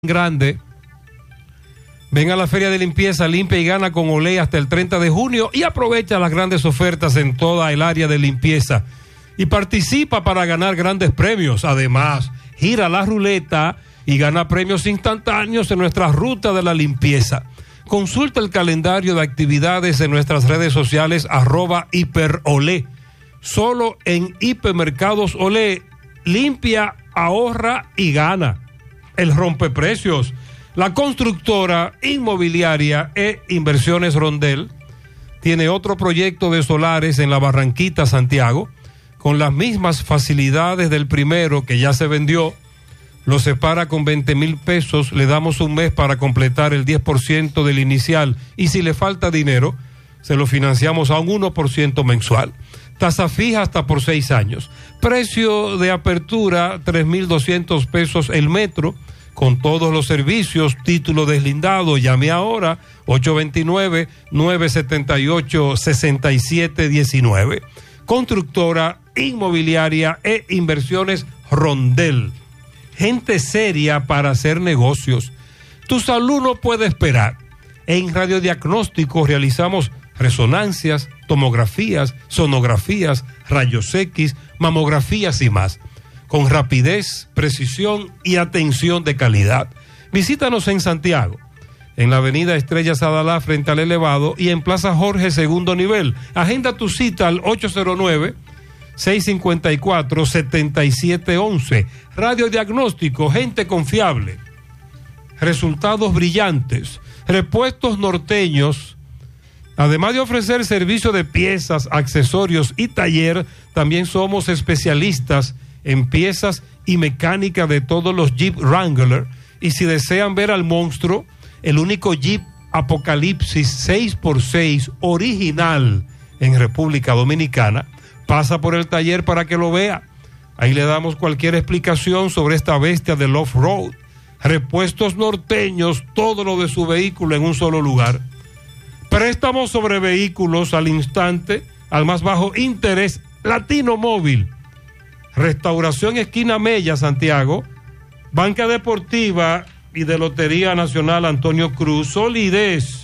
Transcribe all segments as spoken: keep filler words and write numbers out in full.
grande. Ven a la Feria de Limpieza Limpia y Gana con Olé hasta el treinta de junio y aprovecha las grandes ofertas en toda el área de limpieza y participa para ganar grandes premios. Además, gira la ruleta y gana premios instantáneos en nuestra ruta de la limpieza. Consulta el calendario de actividades en nuestras redes sociales arroba hiperolé. Solo en Hipermercados Olé, limpia, ahorra y gana. El rompeprecios. La constructora inmobiliaria e Inversiones Rondel tiene otro proyecto de solares en la Barranquita, Santiago, con las mismas facilidades del primero que ya se vendió. Lo separa con veinte mil pesos, le damos un mes para completar el diez por ciento del inicial y si le falta dinero, se lo financiamos a un uno por ciento mensual. Tasa fija hasta por seis años. Precio de apertura, tres mil doscientos pesos el metro, con todos los servicios, título deslindado. Llame ahora, ocho dos nueve, nueve siete ocho, seis siete uno nueve. Constructora inmobiliaria e Inversiones Rondel. Gente seria para hacer negocios. Tu salud no puede esperar. En Radiodiagnóstico realizamos resonancias, tomografías, sonografías, rayos X, mamografías y más, con rapidez, precisión y atención de calidad. Visítanos en Santiago, en la avenida Estrella Sadalá frente al Elevado y en Plaza Jorge segundo nivel. Agenda tu cita al ocho cero nueve, seis cinco cuatro, siete siete uno uno. Radiodiagnóstico, gente confiable. Resultados brillantes. Repuestos Norteños. Además de ofrecer servicio de piezas, accesorios y taller, también somos especialistas en piezas y mecánica de todos los Jeep Wrangler. Y si desean ver al monstruo, el único Jeep Apocalipsis seis por seis original en República Dominicana, pasa por el taller para que lo vea. Ahí le damos cualquier explicación sobre esta bestia del off-road. Repuestos Norteños, todo lo de su vehículo en un solo lugar. Préstamos sobre vehículos al instante, al más bajo interés. Latino Móvil. Restauración Esquina Mella, Santiago. Banca Deportiva y de Lotería Nacional Antonio Cruz. Solidez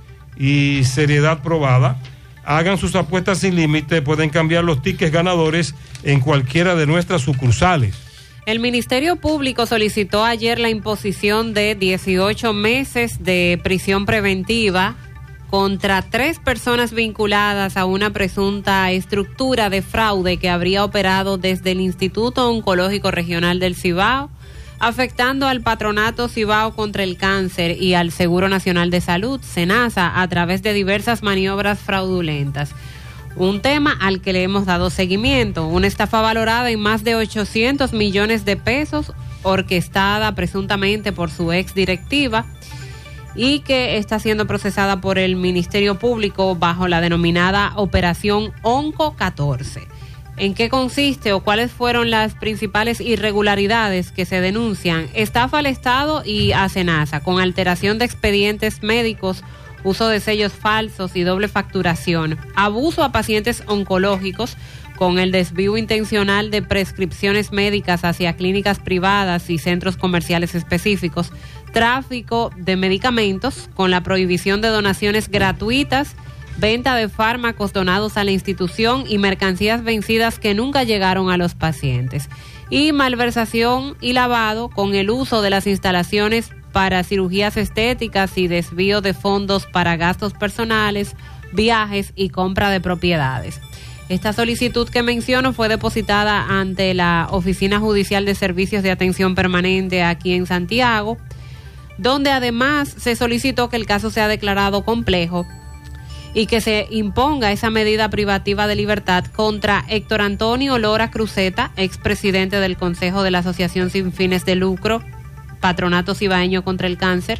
y seriedad probada. Hagan sus apuestas sin límite. Pueden cambiar los tickets ganadores en cualquiera de nuestras sucursales. El Ministerio Público solicitó ayer la imposición de dieciocho meses de prisión preventiva contra tres personas vinculadas a una presunta estructura de fraude que habría operado desde el Instituto Oncológico Regional del Cibao, afectando al Patronato Cibao contra el Cáncer y al Seguro Nacional de Salud, SENASA, a través de diversas maniobras fraudulentas. Un tema al que le hemos dado seguimiento, una estafa valorada en más de ochocientos millones de pesos, orquestada presuntamente por su ex directiva, y que está siendo procesada por el Ministerio Público bajo la denominada Operación Onco catorce. ¿En qué consiste o cuáles fueron las principales irregularidades que se denuncian? Estafa al Estado y a SENASA, con alteración de expedientes médicos, uso de sellos falsos y doble facturación, abuso a pacientes oncológicos con el desvío intencional de prescripciones médicas hacia clínicas privadas y centros comerciales específicos, tráfico de medicamentos con la prohibición de donaciones gratuitas, venta de fármacos donados a la institución y mercancías vencidas que nunca llegaron a los pacientes, y malversación y lavado con el uso de las instalaciones para cirugías estéticas y desvío de fondos para gastos personales, viajes y compra de propiedades. Esta solicitud que menciono fue depositada ante la Oficina Judicial de Servicios de Atención Permanente aquí en Santiago, donde además se solicitó que el caso sea declarado complejo y que se imponga esa medida privativa de libertad contra Héctor Antonio Lora Cruzeta, expresidente del Consejo de la Asociación Sin Fines de Lucro, Patronato Cibaeño contra el Cáncer.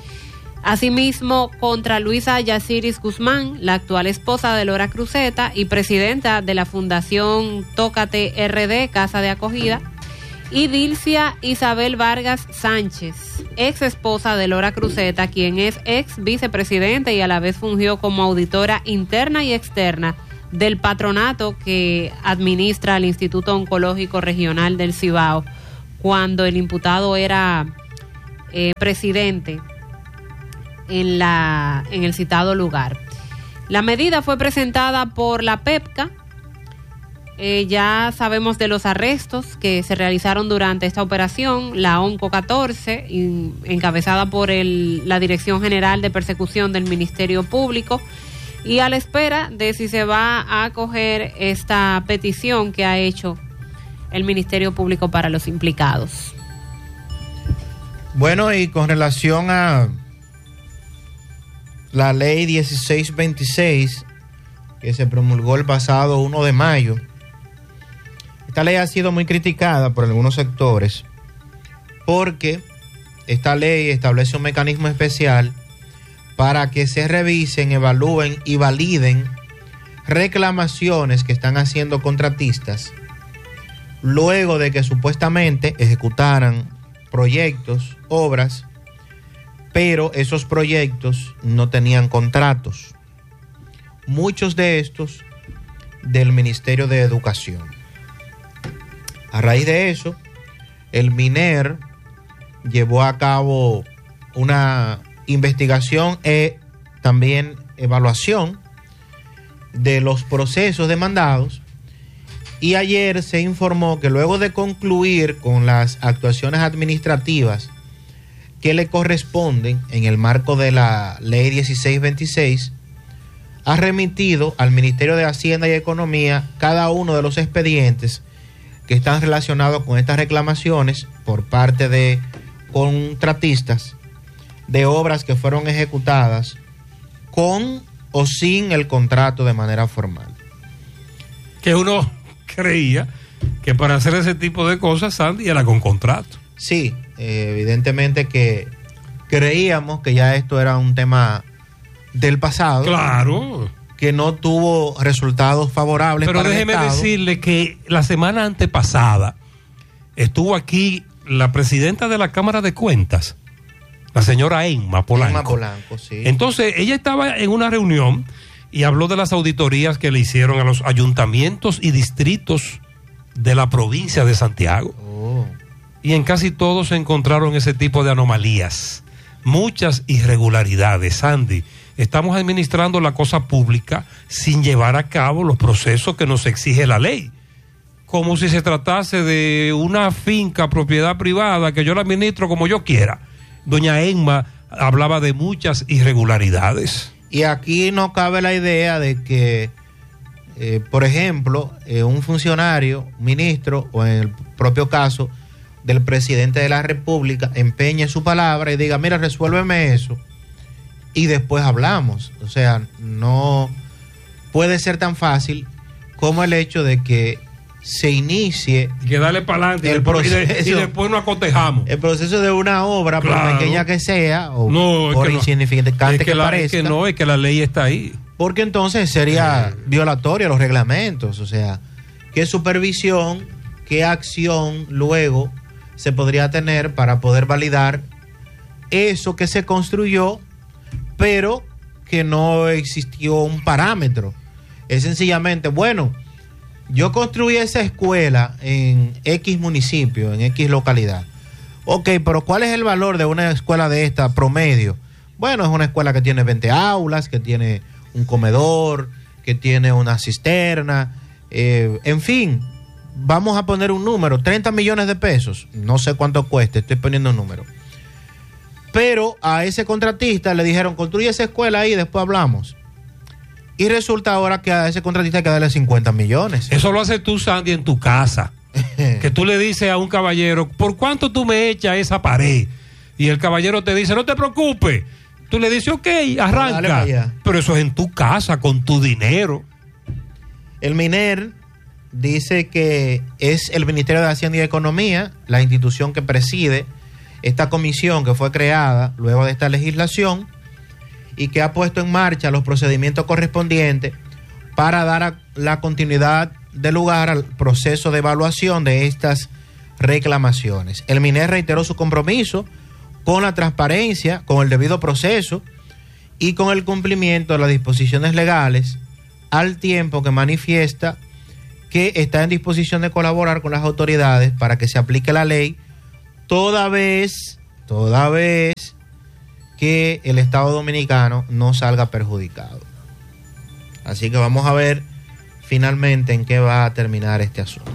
Asimismo, contra Luisa Yaciris Guzmán, la actual esposa de Lora Cruzeta y presidenta de la Fundación Tócate R D, Casa de Acogida, y Dilcia Isabel Vargas Sánchez, ex esposa de Lora Cruzeta, quien es ex vicepresidente y a la vez fungió como auditora interna y externa del patronato que administra el Instituto Oncológico Regional del Cibao, cuando el imputado era eh, presidente en, la, en el citado lugar. La medida fue presentada por la PEPCA. Eh, ya sabemos de los arrestos que se realizaron durante esta operación, la ONCO catorce, in, encabezada por el, la Dirección General de Persecución del Ministerio Público, y a la espera de si se va a acoger esta petición que ha hecho el Ministerio Público para los implicados. Bueno, y con relación a la ley dieciséis veintiséis que se promulgó el pasado primero de mayo, esta ley ha sido muy criticada por algunos sectores porque esta ley establece un mecanismo especial para que se revisen, evalúen y validen reclamaciones que están haciendo contratistas luego de que supuestamente ejecutaran proyectos, obras, pero esos proyectos no tenían contratos. Muchos de estos del Ministerio de Educación. A raíz de eso, el MINER llevó a cabo una investigación e también evaluación de los procesos demandados, y ayer se informó que luego de concluir con las actuaciones administrativas que le corresponden en el marco de la ley dieciséis veintiséis, ha remitido al Ministerio de Hacienda y Economía cada uno de los expedientes que están relacionados con estas reclamaciones por parte de contratistas de obras que fueron ejecutadas con o sin el contrato de manera formal. Que uno creía que para hacer ese tipo de cosas, Sandy, era con contrato. Sí, eh, evidentemente que creíamos que ya esto era un tema del pasado. Claro. Que no tuvo resultados favorables. Pero para déjeme el Estado. decirle que la semana antepasada estuvo aquí la presidenta de la Cámara de Cuentas, la señora Emma Polanco. Emma Polanco, sí. Entonces, ella estaba en una reunión y habló de las auditorías que le hicieron a los ayuntamientos y distritos de la provincia de Santiago. Oh. Y en casi todos se encontraron ese tipo de anomalías, muchas irregularidades, Sandy. Estamos administrando la cosa pública sin llevar a cabo los procesos que nos exige la ley. Como si se tratase de una finca, propiedad privada, que yo la administro como yo quiera. Doña Emma hablaba de muchas irregularidades. Y aquí no cabe la idea de que, eh, por ejemplo, eh, un funcionario, ministro, o en el propio caso del presidente de la República, empeñe su palabra y diga, mira, resuélveme eso, y después hablamos. O sea, no puede ser tan fácil como el hecho de que se inicie y que darle para adelante el y, proceso, de, y después nos acotejamos. El proceso de una obra, claro, por pequeña que sea, o no, por es que insignificante no, es que, que la, parezca. Es que no, es que la ley está ahí. Porque entonces sería eh. violatorio a los reglamentos. O sea, ¿qué supervisión, qué acción luego se podría tener para poder validar eso que se construyó, pero que no existió un parámetro? Es sencillamente, bueno, yo construí esa escuela en X municipio, en X localidad. Ok, pero ¿cuál es el valor de una escuela de esta promedio? Bueno, es una escuela que tiene veinte aulas, que tiene un comedor, que tiene una cisterna, eh, en fin, vamos a poner un número, treinta millones de pesos, no sé cuánto cueste, estoy poniendo un número. Pero a ese contratista le dijeron, construye esa escuela ahí y después hablamos. Y resulta ahora que a ese contratista hay que darle cincuenta millones. Eso lo haces tú, Sandy, en tu casa. Que tú le dices a un caballero, ¿por cuánto tú me echas esa pared? Y el caballero te dice, no te preocupes. Tú le dices, ok, arranca. Pero eso es en tu casa, con tu dinero. El MINER dice que es el Ministerio de Hacienda y Economía, la institución que preside esta comisión que fue creada luego de esta legislación y que ha puesto en marcha los procedimientos correspondientes para dar a la continuidad de lugar al proceso de evaluación de estas reclamaciones. El MINER reiteró su compromiso con la transparencia, con el debido proceso y con el cumplimiento de las disposiciones legales, al tiempo que manifiesta que está en disposición de colaborar con las autoridades para que se aplique la ley, toda vez toda vez que el Estado Dominicano no salga perjudicado. Así que vamos a ver finalmente en qué va a terminar este asunto.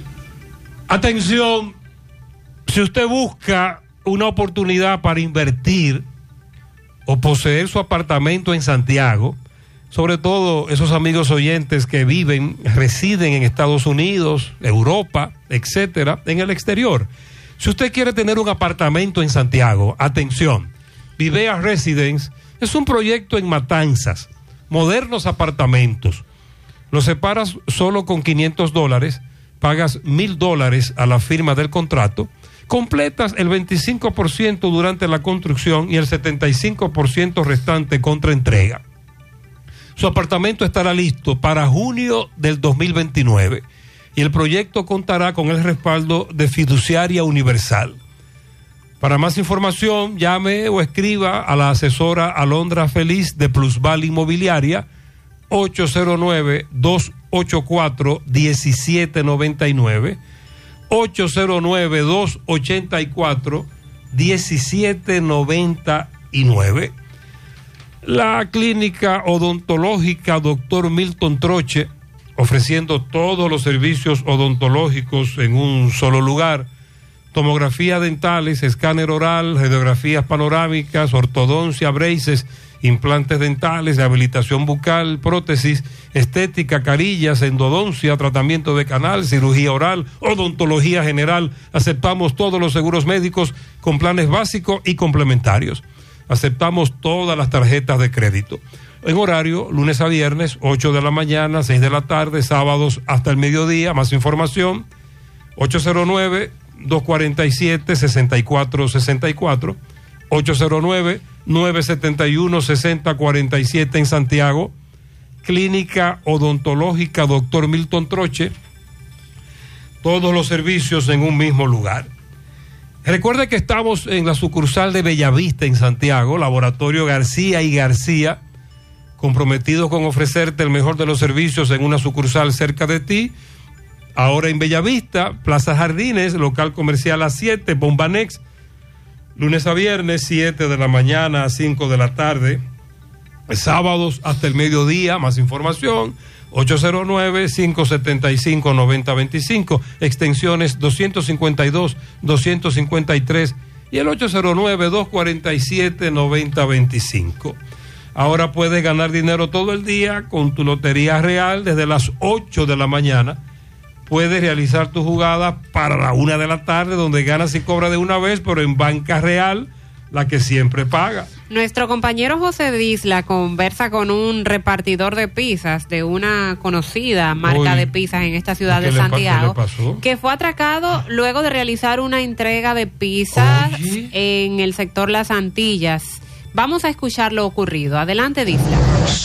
Atención, si usted busca una oportunidad para invertir o poseer su apartamento en Santiago, sobre todo esos amigos oyentes que viven, residen en Estados Unidos, Europa, etcétera, en el exterior. Si usted quiere tener un apartamento en Santiago, atención, Vivea Residence es un proyecto en Matanzas, modernos apartamentos. Los separas solo con quinientos dólares, pagas mil dólares a la firma del contrato, completas el veinticinco por ciento durante la construcción y el setenta y cinco por ciento restante contra entrega. Su apartamento estará listo para junio del dos mil veintinueve y el proyecto contará con el respaldo de Fiduciaria Universal. Para más información, llame o escriba a la asesora Alondra Feliz de Plusval Inmobiliaria, ocho cero nueve, dos ocho cuatro, uno siete nueve nueve, ocho cero nueve, dos ocho cuatro, uno siete nueve nueve. La clínica odontológica doctor Milton Troche, ofreciendo todos los servicios odontológicos en un solo lugar: tomografía dentales, escáner oral, radiografías panorámicas, ortodoncia, braces, implantes dentales, rehabilitación bucal, prótesis, estética, carillas, endodoncia, tratamiento de canal, cirugía oral, odontología general. Aceptamos todos los seguros médicos con planes básicos y complementarios. Aceptamos todas las tarjetas de crédito. En horario, lunes a viernes, ocho de la mañana, seis de la tarde, sábados hasta el mediodía. Más información, ocho cero nueve, dos cuatro siete, seis cuatro seis cuatro, ocho cero nueve, nueve siete uno, seis cero cuatro siete en Santiago. Clínica odontológica doctor Milton Troche. Todos los servicios en un mismo lugar. Recuerde que estamos en la sucursal de Bellavista en Santiago, Laboratorio García y García, comprometidos con ofrecerte el mejor de los servicios en una sucursal cerca de ti. Ahora en Bellavista, Plaza Jardines, local comercial A siete, Bombanex, lunes a viernes, siete de la mañana a cinco de la tarde, sábados hasta el mediodía. Más información, ocho cero nueve, cinco siete cinco, nueve cero dos cinco, extensiones doscientos cincuenta y dos, doscientos cincuenta y tres y el ocho cero nueve, dos cuatro siete, nueve cero dos cinco. Ahora puedes ganar dinero todo el día con tu Lotería Real desde las ocho de la mañana. Puedes realizar tu jugada para la una de la tarde, donde ganas y cobras de una vez, pero en Banca Real, la que siempre paga. Nuestro compañero José Disla conversa con un repartidor de pizzas de una conocida marca Uy, de pizzas en esta ciudad de Santiago, que fue atracado luego de realizar una entrega de pizzas Oye. en el sector Las Antillas. Vamos a escuchar lo ocurrido. Adelante, Disla.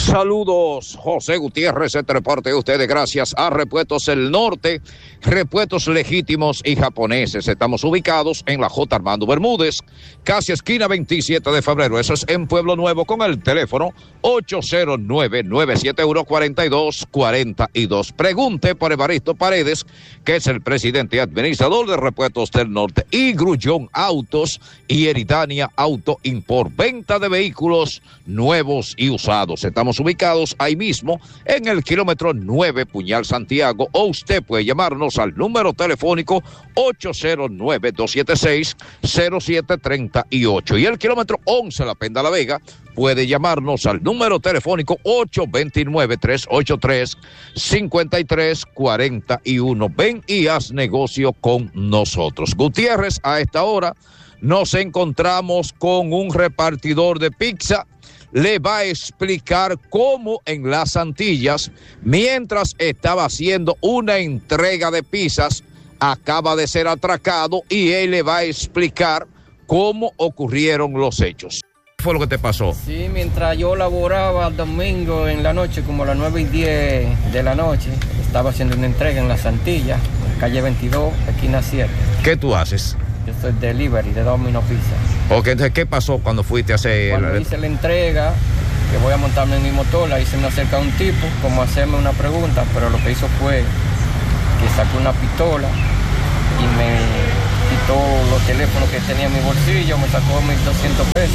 Saludos, José Gutiérrez, este reporte de ustedes gracias a Repuestos El Norte, repuestos legítimos y japoneses. Estamos ubicados en la J. Armando Bermúdez, casi esquina veintisiete de febrero. Eso es en Pueblo Nuevo, con el teléfono ocho cero nueve, nueve siete uno, cuatro dos cuatro dos. Pregunte por Evaristo Paredes, que es el presidente y administrador de Repuestos del Norte, y Grullón Autos y Eridania Auto Import, venta de vehículos nuevos y usados. Estamos ubicados ahí mismo en el kilómetro nueve, Puñal, Santiago, o usted puede llamarnos al número telefónico ocho cero nueve, dos siete seis, cero siete tres ocho, y el kilómetro once, La Penda La Vega, puede llamarnos al número telefónico ocho dos nueve, tres ocho tres, cinco tres cuatro uno. Ven y haz negocio con nosotros. Gutiérrez, a esta hora nos encontramos con un repartidor de pizza. Le va a explicar cómo en Las Antillas, mientras estaba haciendo una entrega de pizzas, acaba de ser atracado, y él le va a explicar cómo ocurrieron los hechos. ¿Qué fue lo que te pasó? Sí, mientras yo laboraba el domingo en la noche, como a las nueve y diez de la noche, estaba haciendo una entrega en Las Antillas, calle veintidós, esquina siete. ¿Qué tú haces? Yo soy delivery de Domino Pizza. Ok, entonces, ¿qué pasó cuando fuiste a hacer...? Cuando el... hice la entrega, que voy a montarme en mi motor, ahí se me acerca un tipo, como a hacerme una pregunta, pero lo que hizo fue que sacó una pistola y me quitó los teléfonos que tenía en mi bolsillo, me sacó mil doscientos pesos.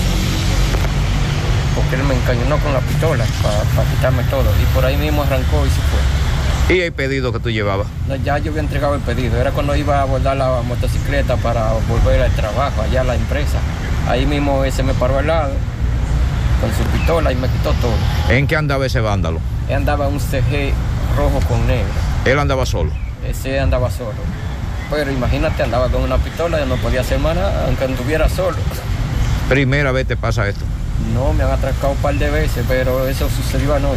Porque él me encañonó con la pistola para pa quitarme todo. Y por ahí mismo arrancó y se fue. ¿Y el pedido que tú llevabas? No, ya yo había entregado el pedido. Era cuando iba a abordar la motocicleta para volver al trabajo, allá a la empresa. Ahí mismo ese me paró al lado con su pistola y me quitó todo. ¿En qué andaba ese vándalo? Él andaba en un C G rojo con negro. ¿Él andaba solo? Ese andaba solo. Pero imagínate, andaba con una pistola y no podía hacer más nada, aunque anduviera solo. ¿Primera vez te pasa esto? No, me han atracado un par de veces, pero eso sucedió anoche.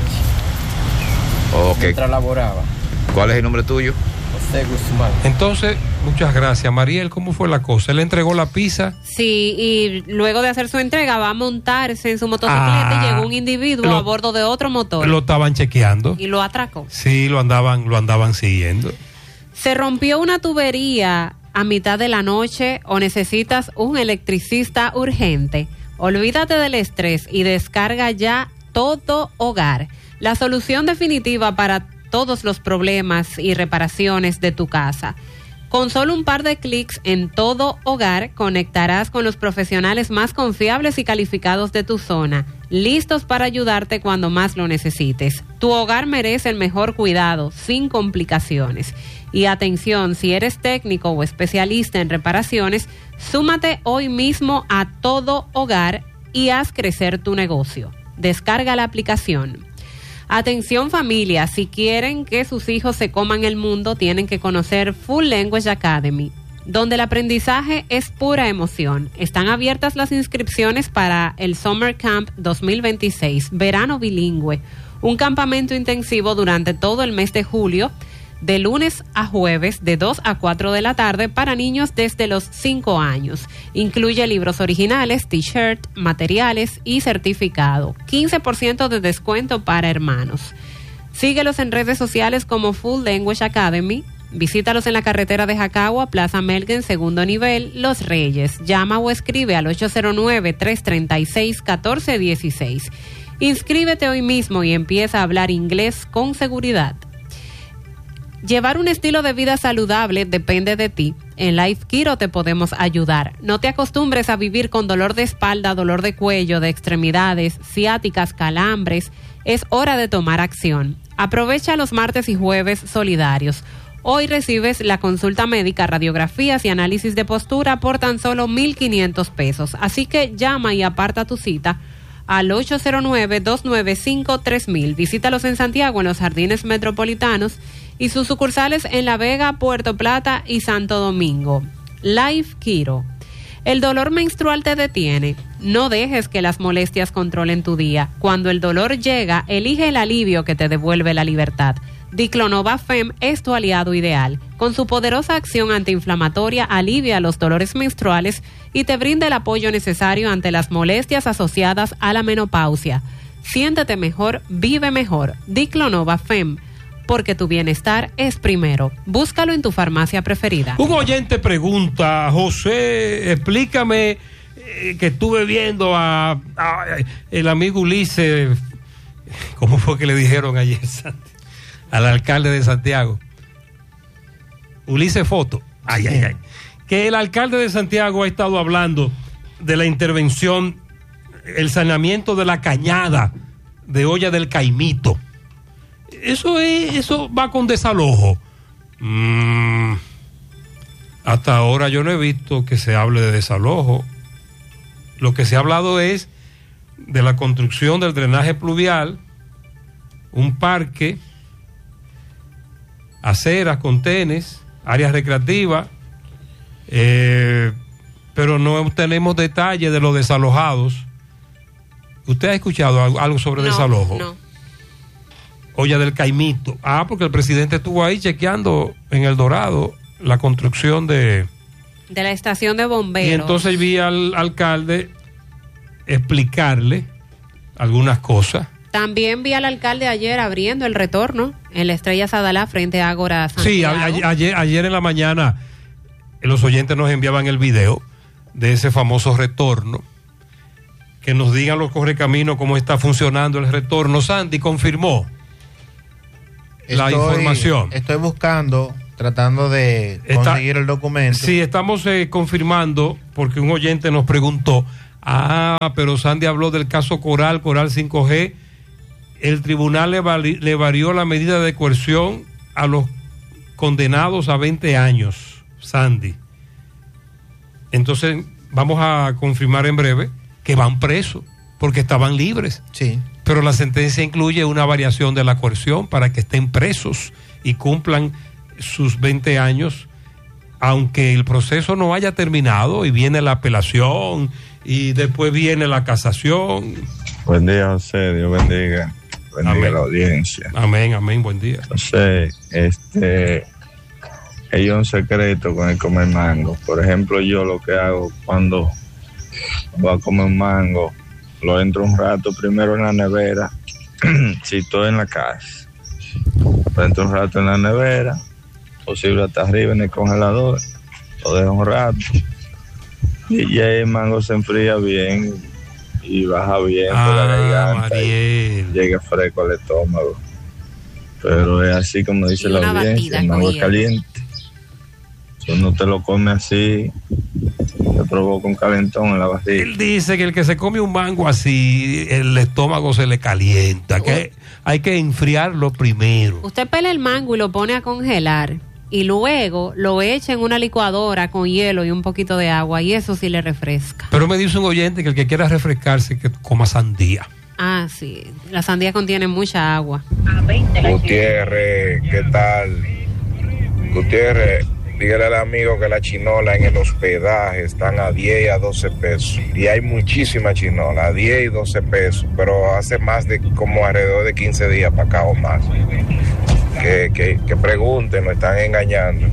Ok. Mientras laboraba. ¿Cuál es el nombre tuyo? José Guzmán. Entonces, muchas gracias. Mariel, ¿cómo fue la cosa? ¿Él entregó la pizza? Sí, y luego de hacer su entrega va a montarse en su motocicleta Ah, y llegó un individuo lo- a bordo de otro motor Lo estaban chequeando. y lo atracó. Sí, lo andaban, lo andaban siguiendo. Se rompió una tubería a mitad de la noche o necesitas un electricista urgente. Olvídate del estrés y descarga ya Todo Hogar, la solución definitiva para todos los problemas y reparaciones de tu casa. Con solo un par de clics en Todo Hogar conectarás con los profesionales más confiables y calificados de tu zona, listos para ayudarte cuando más lo necesites. Tu hogar merece el mejor cuidado, sin complicaciones. Y atención, si eres técnico o especialista en reparaciones, súmate hoy mismo a Todo Hogar y haz crecer tu negocio. Descarga la aplicación. Atención familia, si quieren que sus hijos se coman el mundo, tienen que conocer Full Language Academy, donde el aprendizaje es pura emoción. Están abiertas las inscripciones para el Summer Camp dos mil veintiséis, verano bilingüe, un campamento intensivo durante todo el mes de julio, de lunes a jueves de dos a cuatro de la tarde para niños desde los cinco años. Incluye libros originales, t-shirt, materiales y certificado. quince por ciento de descuento para hermanos. Síguelos en redes sociales como Full Language Academy. Visítalos en la carretera de Jacagua, Plaza Melgen, segundo nivel, Los Reyes. Llama o escribe al ocho cero nueve, tres tres seis, uno cuatro uno seis. Inscríbete hoy mismo y empieza a hablar inglés con seguridad. Llevar un estilo de vida saludable depende de ti. En Life Kiro te podemos ayudar. No te acostumbres a vivir con dolor de espalda, dolor de cuello, de extremidades, ciáticas, calambres. Es hora de tomar acción. Aprovecha los martes y jueves solidarios. Hoy recibes la consulta médica, radiografías y análisis de postura por tan solo mil quinientos pesos. Así que llama y aparta tu cita al ocho cero nueve, dos nueve cinco, tres mil. Visítalos en Santiago, en los Jardines Metropolitanos, y sus sucursales en La Vega, Puerto Plata y Santo Domingo. Life Kiro. El dolor menstrual te detiene. No dejes que las molestias controlen tu día. Cuando el dolor llega, elige el alivio que te devuelve la libertad. Diclonova Fem es tu aliado ideal. Con su poderosa acción antiinflamatoria alivia los dolores menstruales y te brinda el apoyo necesario ante las molestias asociadas a la menopausia. Siéntete mejor, vive mejor. Diclonova Fem, porque tu bienestar es primero. Búscalo en tu farmacia preferida. Un oyente pregunta, José, explícame eh, que estuve viendo a, a el amigo Ulises, ¿cómo fue que le dijeron ayer al alcalde de Santiago? Ulises Foto. Ay, ay, ay. Que el alcalde de Santiago ha estado hablando de la intervención, el saneamiento de la cañada de Olla del Caimito. Eso es, eso va con desalojo. Mm, hasta ahora yo no he visto que se hable de desalojo. Lo que se ha hablado es de la construcción del drenaje pluvial, un parque, aceras, contenes, áreas recreativas, eh, pero no tenemos detalles de los desalojados. ¿Usted ha escuchado algo, algo sobre No, desalojo? No. Olla del Caimito. Ah, porque el presidente estuvo ahí chequeando en El Dorado la construcción de... De la estación de bomberos. Y entonces vi al alcalde explicarle algunas cosas. También vi al alcalde ayer abriendo el retorno en la Estrella Sadalá frente a Ágora Santiago. Sí, a, a, ayer, ayer en la mañana los oyentes nos enviaban el video de ese famoso retorno. Que nos digan los correcaminos cómo está funcionando el retorno. Sandy confirmó la Estoy- información. Estoy buscando tratando de Está, conseguir el documento. Sí, estamos eh, confirmando, porque un oyente nos preguntó, ah, pero Sandy habló del caso Coral, Coral cinco G, el tribunal le, vari, le varió la medida de coerción a los condenados a veinte años, Sandy. Entonces, vamos a confirmar en breve que van presos, porque estaban libres. Sí. Pero la sentencia incluye una variación de la coerción para que estén presos y cumplan sus veinte años, aunque el proceso no haya terminado y viene la apelación y después viene la casación. Buen día, José, Dios bendiga, bendiga Amén. La audiencia. Amén, amén, buen día. José, este, hay un secreto con el comer mango. Por ejemplo, yo lo que hago cuando voy a comer un mango, lo entro un rato primero en la nevera, si estoy en la casa, lo entro un rato en la nevera, posible hasta arriba en el congelador, lo dejo un rato, y ya el mango se enfría bien y baja bien ah, por la garganta Mariel. y llega fresco al estómago. Pero es así como dice Y la una audiencia, el batida mango con es caliente. Si uno te lo come así, te provoca un calentón en la barriga. Él dice que el que se come un mango así, el estómago se le calienta, que hay que enfriarlo primero. Usted pela el mango y lo pone a congelar y luego lo echa en una licuadora con hielo y un poquito de agua y eso sí le refresca. Pero me dice un oyente que el que quiera refrescarse que coma sandía. Ah, sí. La sandía contiene mucha agua. Gutiérrez, ¿qué tal? Gutiérrez, dígale al amigo que la chinola en el hospedaje están a diez y a doce pesos. Y hay muchísima chinola, a diez y doce pesos, pero hace más de como alrededor de quince días para acá o más. Que, que, que pregunten, nos están engañando.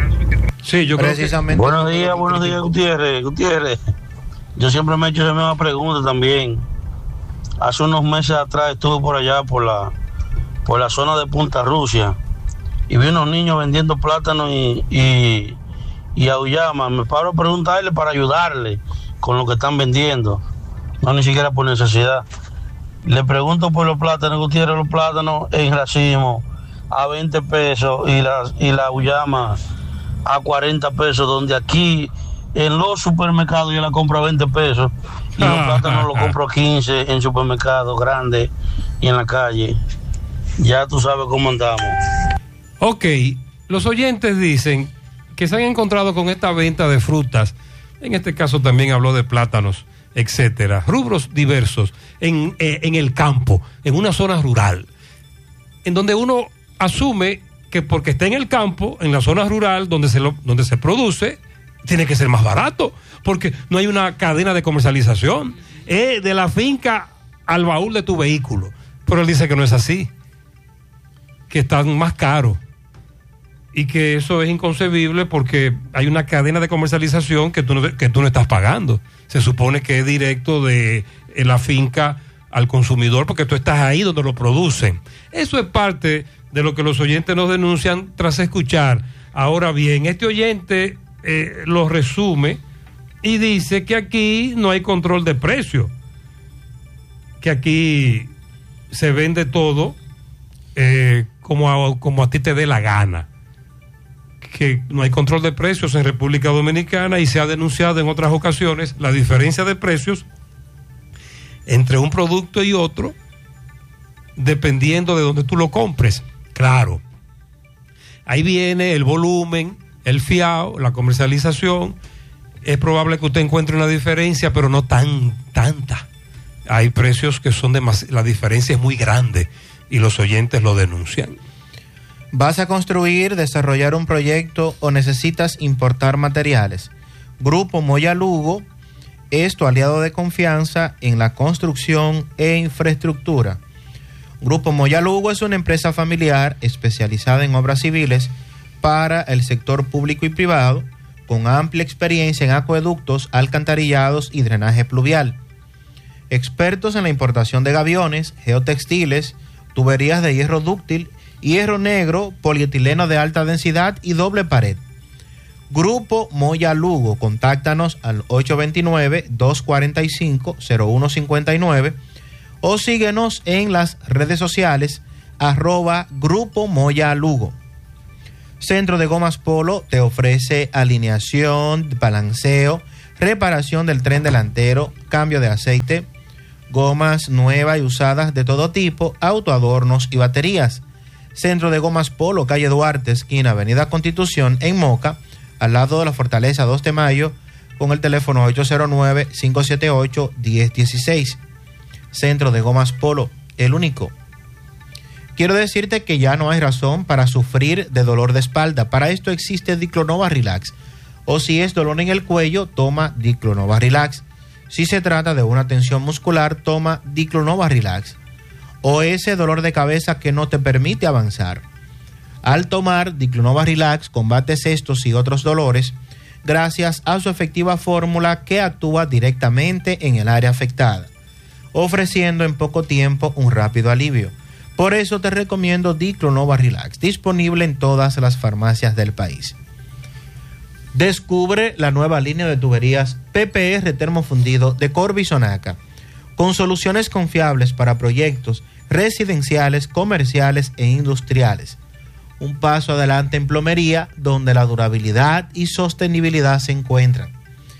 Sí, yo Precisamente. Creo que... Buenos días, buenos días, Gutiérrez. Gutiérrez, yo siempre me he hecho esa misma pregunta también. Hace unos meses atrás estuve por allá, por la, por la zona de Punta Rusia, y vi unos niños vendiendo plátanos y, y, y auyama. Me paro a preguntarle para ayudarle con lo que están vendiendo, no ni siquiera por necesidad. Le pregunto por los plátanos, Gutiérrez, los plátanos en racimo a veinte pesos y la, y la auyama a cuarenta pesos, donde aquí en los supermercados yo la compro a veinte pesos y los plátanos los compro a quince en supermercados grandes y en la calle. Ya tú sabes cómo andamos. Ok, los oyentes dicen que se han encontrado con esta venta de frutas, en este caso también habló de plátanos, etcétera, rubros diversos, en, eh, en el campo, en una zona rural, en donde uno asume que porque está en el campo, en la zona rural donde se, lo, donde se produce, tiene que ser más barato, porque no hay una cadena de comercialización, es de la finca al baúl de tu vehículo, pero él dice que no es así, que están más caros. Y que eso es inconcebible porque hay una cadena de comercialización que tú no, que tú no estás pagando. Se supone que es directo de la finca al consumidor porque tú estás ahí donde lo producen. Eso es parte de lo que los oyentes nos denuncian tras escuchar. Ahora bien, este oyente eh, lo resume y dice que aquí no hay control de precio, que aquí se vende todo eh, como, a, como a ti te dé la gana, que no hay control de precios en República Dominicana y se ha denunciado en otras ocasiones la diferencia de precios entre un producto y otro dependiendo de donde tú lo compres. Claro, ahí viene el volumen, el fiado, la comercialización. Es probable que usted encuentre una diferencia, pero no tan tanta. Hay precios que son demasiado, la diferencia es muy grande y los oyentes lo denuncian. ¿Vas a construir, desarrollar un proyecto o necesitas importar materiales? Grupo Moya Lugo es tu aliado de confianza en la construcción e infraestructura. Grupo Moya Lugo es una empresa familiar especializada en obras civiles para el sector público y privado, con amplia experiencia en acueductos, alcantarillados y drenaje pluvial. Expertos en la importación de gaviones, geotextiles, tuberías de hierro dúctil, hierro negro, polietileno de alta densidad y doble pared. Grupo Moya Lugo, contáctanos al ocho dos nueve, dos cuatro cinco, cero uno cinco nueve o síguenos en las redes sociales arroba Grupo Moya Lugo. Centro de Gomas Polo te ofrece alineación, balanceo, reparación del tren delantero, cambio de aceite, gomas nuevas y usadas de todo tipo, autoadornos y baterías. Centro de Gomas Polo, calle Duarte, esquina Avenida Constitución, en Moca, al lado de la Fortaleza dos de Mayo, con el teléfono ocho cero nueve, cinco siete ocho, uno cero uno seis. Centro de Gomas Polo, el único. Quiero decirte que ya no hay razón para sufrir de dolor de espalda. Para esto existe Diclonova Relax. O si es dolor en el cuello, toma Diclonova Relax. Si se trata de una tensión muscular, toma Diclonova Relax. O ese dolor de cabeza que no te permite avanzar. Al tomar Diclonova Relax, combates estos y otros dolores gracias a su efectiva fórmula que actúa directamente en el área afectada, ofreciendo en poco tiempo un rápido alivio. Por eso te recomiendo Diclonova Relax, disponible en todas las farmacias del país. Descubre la nueva línea de tuberías P P R termofundido de Corby Sonaca, con soluciones confiables para proyectos residenciales, comerciales e industriales. Un paso adelante en plomería, donde la durabilidad y sostenibilidad se encuentran.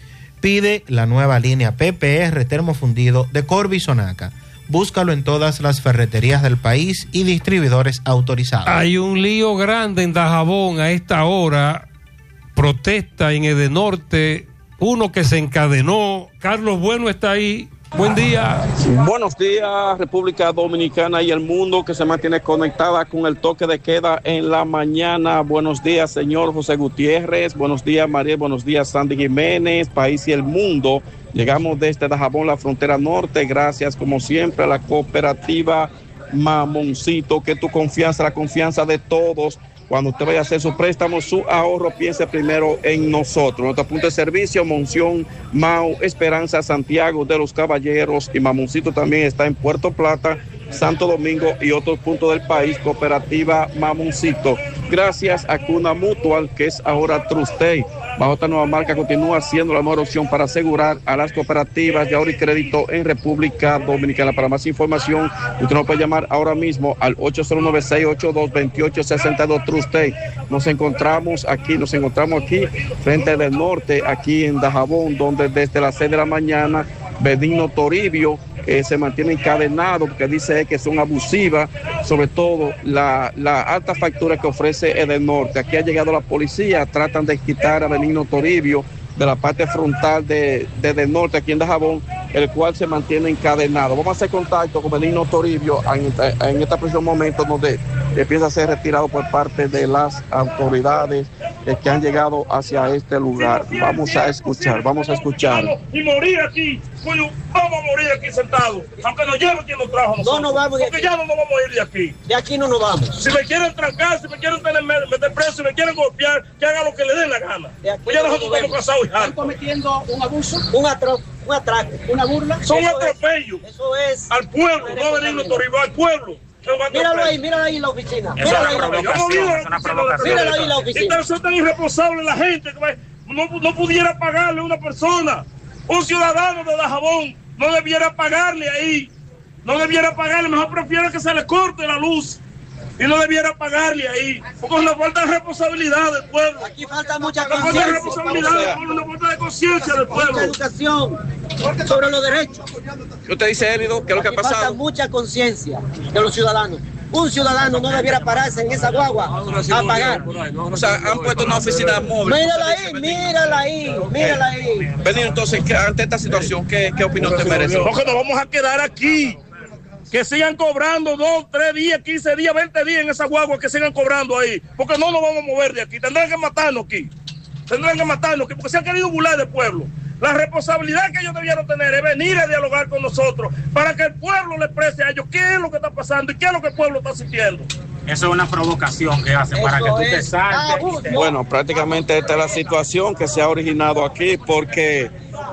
Pide la nueva línea P P R termofundido de Corby Sonaca. Búscalo en todas las ferreterías del país y distribuidores autorizados. Hay un lío grande en Dajabón a esta hora. Protesta en Edenorte. Uno que se encadenó. Carlos Bueno está ahí. Buen día. Buenos días, República Dominicana y el mundo que se mantiene conectada con el toque de queda en la mañana. Buenos días, señor José Gutiérrez. Buenos días, María. Buenos días, Sandy Jiménez, país y el mundo. Llegamos desde Dajabón, la frontera norte. Gracias, como siempre, a la cooperativa Mamoncito, que tu confianza, la confianza de todos. Cuando usted vaya a hacer su préstamo, su ahorro, piense primero en nosotros. Nuestro punto de servicio, Monción, Mau, Esperanza, Santiago de los Caballeros y Mamoncito también está en Puerto Plata, Santo Domingo y otros puntos del país. Cooperativa Mamoncito. Gracias a Cuna Mutual, que es ahora Trustey. Bajo esta nueva marca continúa siendo la mejor opción para asegurar a las cooperativas de ahorro y crédito en República Dominicana. Para más información, usted nos puede llamar ahora mismo al ocho cero nueve, seis ocho dos, dos ocho seis dos Trustey. Nos encontramos aquí, nos encontramos aquí frente del norte, aquí en Dajabón, donde desde las seis de la mañana Benigno Toribio eh, se mantiene encadenado porque dice que son abusivas, sobre todo la, la alta factura que ofrece el norte. Aquí ha llegado la policía, tratan de quitar a Benigno Toribio de la parte frontal de, de del norte aquí en Dajabón, el cual se mantiene encadenado. Vamos a hacer contacto con Benigno Toribio en, en este preciso momento donde empieza a ser retirado por parte de las autoridades eh, que han llegado hacia este lugar. Vamos a escuchar, vamos a escuchar. Y morir aquí, coño, vamos a morir aquí sentados, aunque nos lleven quien nos trajo a nosotros. No nos vamos de aquí. Porque ya no nos vamos a ir de aquí. De aquí no nos vamos. Si me quieren trancar, si me quieren tener, meter preso, si me quieren golpear, que hagan lo que le den la gana. Pues ya nosotros estamos casados y ¿están cometiendo un abuso? Un atroz. Un atraco, una burla. Son atropellos. Eso es. Al pueblo, no a Benigno Toribio, al pueblo. Míralo ahí, míralo ahí en la oficina. Míralo ahí en la oficina. Míralo ahí en la oficina. Entonces es tan irresponsable la gente que no, no pudiera pagarle a una persona. Un ciudadano de Dajabón no debiera pagarle ahí. No debiera pagarle, mejor prefiero que se le corte la luz. Y no debiera pagarle ahí, porque es una falta de responsabilidad del pueblo. Aquí falta mucha conciencia. Una falta de responsabilidad del pueblo, una falta de conciencia del pueblo. Mucha educación sobre los derechos. Usted dice, Élido, ¿qué es lo que ha pasado? Falta mucha conciencia de los ciudadanos. Un ciudadano no debiera pararse en esa guagua a pagar. O sea, han puesto una oficina móvil. Mírala ahí, mírala ahí, mírala ahí. Benigno, entonces, ante esta situación, ¿qué, qué opinión te merece? Porque nos vamos a quedar aquí. Que sigan cobrando dos, tres días, quince días, veinte días en esa guagua, que sigan cobrando ahí. Porque no nos vamos a mover de aquí. Tendrán que matarnos aquí. Tendrán que matarnos aquí porque se han querido burlar del pueblo. La responsabilidad que ellos debieron tener es venir a dialogar con nosotros para que el pueblo le exprese a ellos qué es lo que está pasando y qué es lo que el pueblo está sintiendo. Eso es una provocación que hacen para que tú te saltes. Bueno, prácticamente esta es la situación que se ha originado aquí porque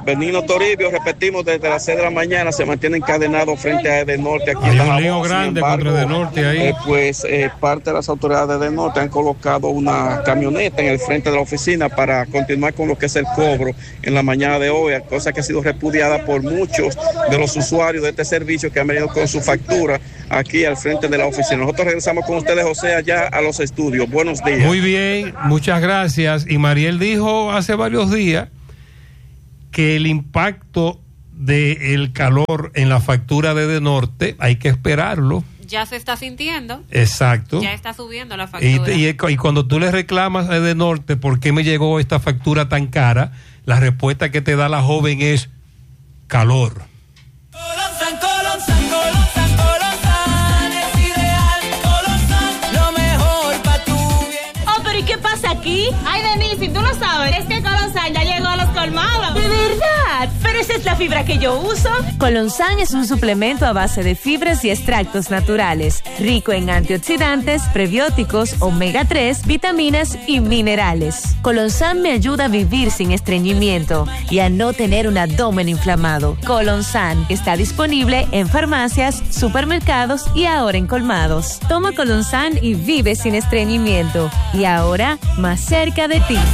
Benigno Toribio, repetimos, desde las seis de la mañana se mantiene encadenado frente a Edenorte aquí en Hay un lío Dajabón. grande Sin contra embargo, Edenorte ahí. eh, pues eh, parte de las autoridades de Edenorte han colocado una camioneta en el frente de la oficina para continuar con lo que es el cobro en la mañana de hoy, cosa que ha sido repudiada por muchos de los usuarios de este servicio que han venido con su factura aquí al frente de la oficina. Nosotros regresamos con ustedes, José, allá a los estudios. Buenos días. Muy bien, muchas gracias. Y Mariel dijo hace varios días que el impacto del calor en la factura de Edenorte hay que esperarlo. Ya se está sintiendo. Exacto. Ya está subiendo la Y, factura. y, y cuando tú le reclamas a Edenorte por qué me llegó esta factura tan cara, la respuesta que te da la joven es calor. Colonsan, Colonsan, Colonsan, Colonsan es ideal. Colonsan, lo mejor para tu bien. Oh, pero ¿y qué pasa aquí? Ay, Denise, ¿tú no sabes? Es que Colonsan ya llegó a los colmados. ¿De verdad? Pero esa es la fibra que yo uso. Colonsan es un suplemento a base de fibras y extractos naturales, rico en antioxidantes, prebióticos, omega tres, vitaminas y minerales. Colonsan me ayuda a vivir sin estreñimiento y a no tener un abdomen inflamado. Colonsan está disponible en farmacias, supermercados y ahora en colmados. Toma Colonsan y vive sin estreñimiento. Y ahora, más cerca de ti.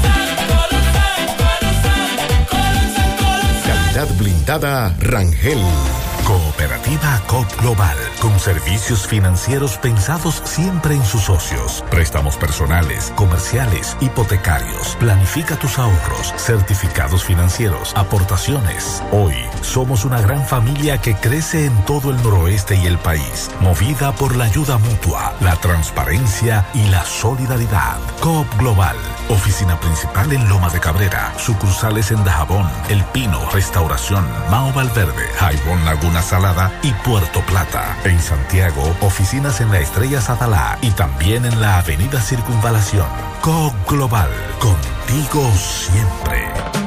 Calidad blindada Rangel. Cooperativa C O P Global, con servicios financieros pensados siempre en sus socios. Préstamos personales, comerciales, hipotecarios. Planifica tus ahorros, certificados financieros, aportaciones. Hoy somos una gran familia que crece en todo el noroeste y el país, movida por la ayuda mutua, la transparencia y la solidaridad. C O P Global, oficina principal en Loma de Cabrera, sucursales en Dajabón, El Pino, Restauración, Mao Valverde, Jaibón Laguna Salada y Puerto Plata. En Santiago, oficinas en la Estrella Sadalá y también en la Avenida Circunvalación. C O P Global, contigo siempre.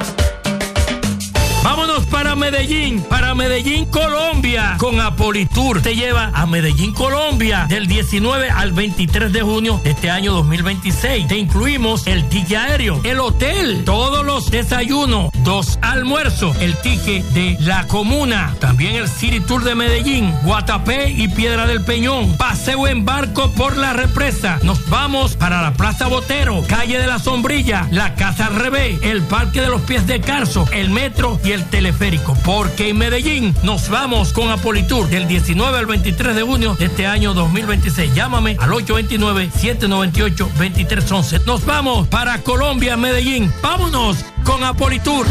Vámonos para Medellín, para Medellín, Colombia, con Apolitour. Te lleva a Medellín, Colombia, del diecinueve al veintitrés de junio de este año dos mil veintiséis. Te incluimos el ticket aéreo, el hotel, todos los desayunos, dos almuerzos, el ticket de la comuna, también el City Tour de Medellín, Guatapé y Piedra del Peñón, paseo en barco por la represa. Nos vamos para la Plaza Botero, calle de la Sombrilla, la Casa al Revés, el Parque de los Pies de Carso, el metro y el teleférico, porque en Medellín nos vamos con Apolitour del diecinueve al veintitrés de junio de este año dos mil veintiséis. Llámame al ocho dos nueve, siete nueve ocho, dos tres uno uno. Nos vamos para Colombia, Medellín. Vámonos con Apolitour.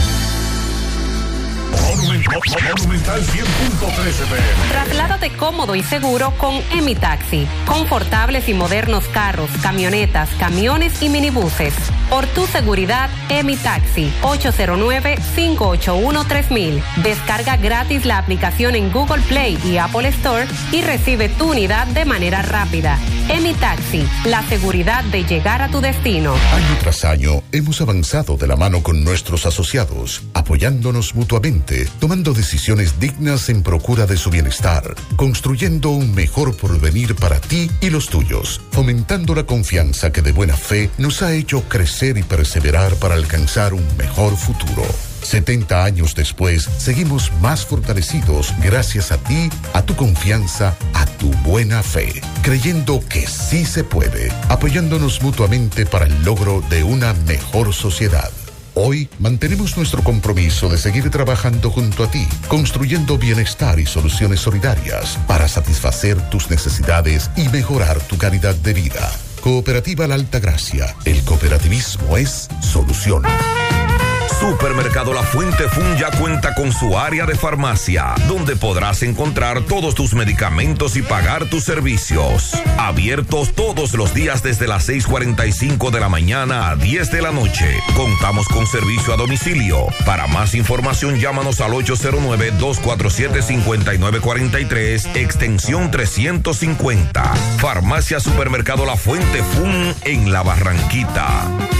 Monumental cien punto trece P M. Trasládate cómodo y seguro con Emi Taxi. Confortables y modernos carros, camionetas, camiones y minibuses. Por tu seguridad, Emi Taxi. ocho cero nueve, cinco ocho uno, tres mil. Descarga gratis la aplicación en Google Play y Apple Store y recibe tu unidad de manera rápida. Emi Taxi, la seguridad de llegar a tu destino. Año tras año hemos avanzado de la mano con nuestros asociados, apoyándonos mutuamente, tomando decisiones dignas en procura de su bienestar, construyendo un mejor porvenir para ti y los tuyos, fomentando la confianza que de buena fe nos ha hecho crecer y perseverar para alcanzar un mejor futuro. setenta años después, seguimos más fortalecidos gracias a ti, a tu confianza, a tu buena fe, creyendo que sí se puede, apoyándonos mutuamente para el logro de una mejor sociedad. Hoy mantenemos nuestro compromiso de seguir trabajando junto a ti, construyendo bienestar y soluciones solidarias para satisfacer tus necesidades y mejorar tu calidad de vida. Cooperativa La Altagracia. El cooperativismo es solución. Supermercado La Fuente Fun ya cuenta con su área de farmacia, donde podrás encontrar todos tus medicamentos y pagar tus servicios. Abiertos todos los días desde las seis cuarenta y cinco de la mañana a diez de la noche. Contamos con servicio a domicilio. Para más información, llámanos al ocho cero nueve, dos cuatro siete, cinco nueve cuatro tres, extensión trescientos cincuenta. Farmacia Supermercado La Fuente Fun en La Barranquita.